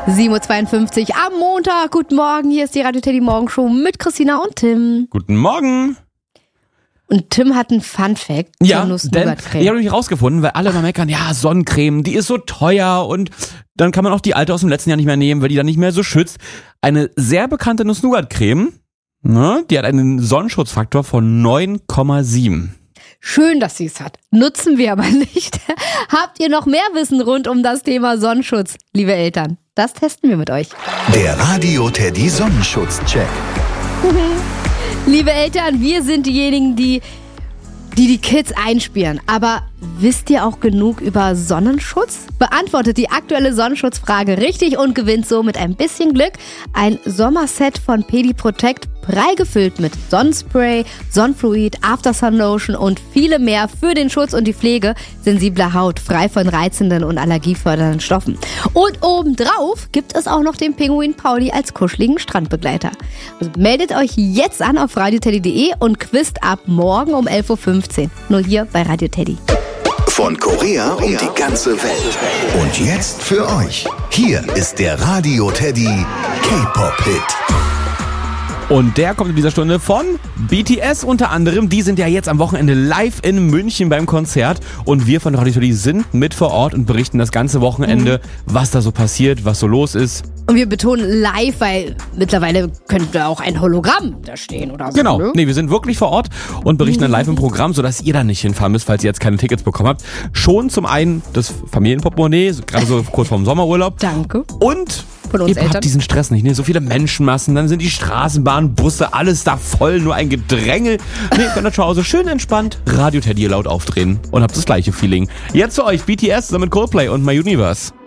7.52 Uhr am Montag. Guten Morgen, hier ist die Radio Teddy Morgenshow mit Christina und Tim. Guten Morgen. Und Tim hat einen Fun-Fact zur Nuss-Nougat-Creme. Ich habe nämlich rausgefunden, weil alle mal meckern, ja, Sonnencreme, die ist so teuer und dann kann man auch die alte aus dem letzten Jahr nicht mehr nehmen, weil die dann nicht mehr so schützt. Eine sehr bekannte Nuss-Nougat-Creme, ne, die hat einen Sonnenschutzfaktor von 9,7. Schön, dass sie es hat. Nutzen wir aber nicht. Habt ihr noch mehr Wissen rund um das Thema Sonnenschutz, liebe Eltern? Das testen wir mit euch. Der Radio Teddy Sonnenschutz-Check. Liebe Eltern, wir sind diejenigen, die Kids einspielen. Aber wisst ihr auch genug über Sonnenschutz? Beantwortet die aktuelle Sonnenschutzfrage richtig und gewinnt so mit ein bisschen Glück ein Sommerset von Pedi Protect, prall gefüllt mit Sonnenspray, Sonnenfluid, Aftersun Lotion und viele mehr für den Schutz und die Pflege sensibler Haut, frei von reizenden und allergiefördernden Stoffen. Und obendrauf gibt es auch noch den Pinguin Pauli als kuscheligen Strandbegleiter. Also meldet euch jetzt an auf radioteddy.de und quizt ab morgen um 11.15 Uhr. Nur hier bei Radio Teddy. Von Korea um die ganze Welt. Und jetzt für euch. Hier ist der Radio Teddy K-Pop-Hit. Und der kommt in dieser Stunde von BTS unter anderem. Die sind ja jetzt am Wochenende live in München beim Konzert. Und wir von Radio Teddy sind mit vor Ort und berichten das ganze Wochenende, was da so passiert, was so los ist. Und wir betonen live, weil mittlerweile könnte auch ein Hologramm da stehen oder so. Genau, ne? Nee, wir sind wirklich vor Ort und berichten dann live im Programm, sodass ihr da nicht hinfahren müsst, falls ihr jetzt keine Tickets bekommen habt. Schon zum einen das Familienportemonnaie, gerade so kurz vorm Sommerurlaub. Danke. Und von uns ihr habt diesen Stress nicht, ne? So viele Menschenmassen, dann sind die Straßenbahnen, Busse, alles da voll, nur ein Gedrängel. Nee, ihr könnt da zu Hause schön entspannt Radio Teddy laut aufdrehen und habt das gleiche Feeling. Jetzt für euch BTS zusammen mit Coldplay und My Universe.